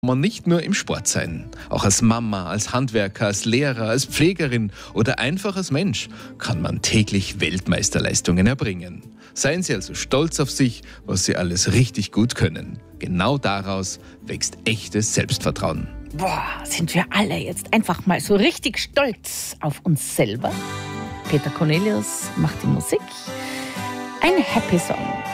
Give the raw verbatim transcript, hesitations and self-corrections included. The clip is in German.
Man nicht nur im Sport sein. Auch als Mama, als Handwerker, als Lehrer, als Pflegerin oder einfach als Mensch kann man täglich Weltmeisterleistungen erbringen. Seien Sie also stolz auf sich, was Sie alles richtig gut können. Genau daraus wächst echtes Selbstvertrauen. Boah, sind wir alle jetzt einfach mal so richtig stolz auf uns selber? Peter Cornelius macht die Musik. Ein Happy Song.